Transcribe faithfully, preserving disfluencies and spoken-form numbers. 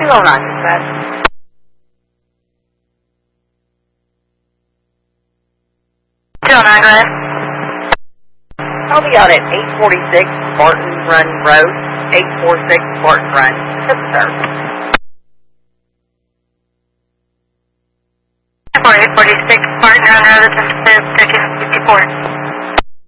oh nine, dispatch. two oh nine, go ahead. I'll be out at eight forty-six Barton Run Road. eight forty-six Barton Run. Yes, sir. eight forty-six Barton Run Road, this is